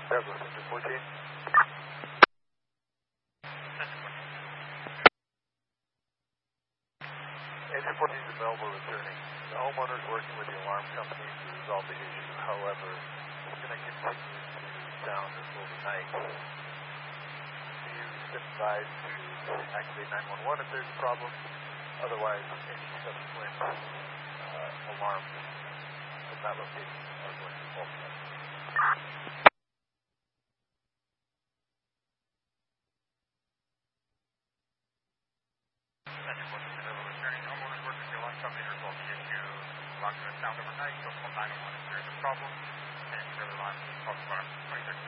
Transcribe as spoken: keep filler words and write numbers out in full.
Douglas, engine fourteen. Engine fourteen to Melville returning. The homeowner is working with the alarm company to resolve the issue. However, it's going to continue to sound overnight. You've been advised to activate nine one one if there's a problem. Otherwise, any subsequent uh, alarms from that location are going to be false. Homeowners working with the alarm company to resolve the issue. Alarm's going to sound overnight, so call nine one one if there's a problem. And further alarms, probably twenty-six.